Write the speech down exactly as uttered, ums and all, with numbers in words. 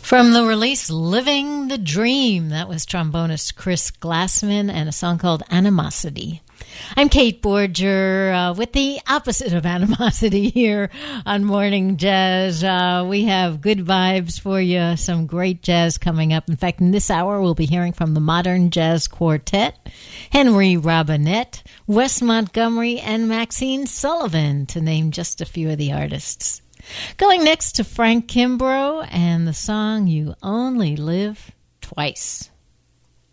From the release Living the Dream, that was trombonist Chris Glassman and a song called Animosity. I'm Kate Borger uh, with the opposite of animosity here on Morning Jazz. Uh, we have good vibes for you, some great jazz coming up. In fact, in this hour, we'll be hearing from the Modern Jazz Quartet, Henry Robinette, Wes Montgomery, and Maxine Sullivan, to name just a few of the artists. Going next to Frank Kimbrough and the song You Only Live Twice.